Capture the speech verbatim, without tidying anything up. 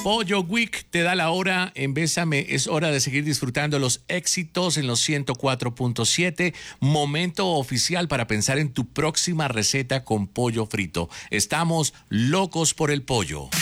Pollo Week te da la hora en Bésame. Es hora de seguir disfrutando los éxitos en los ciento cuatro punto siete. Momento oficial para pensar en tu próxima receta con pollo frito. Estamos locos por el pollo.